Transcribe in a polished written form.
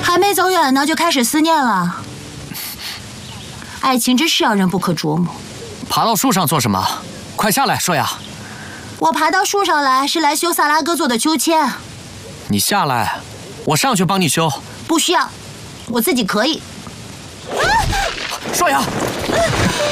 还没走远呢，就开始思念了。爱情真是让人不可琢磨。 爬到树上做什么？快下来，硕雅。 我爬到树上来是来修萨拉哥做的秋千。 你下来，我上去帮你修。 不需要，我自己可以。 硕雅。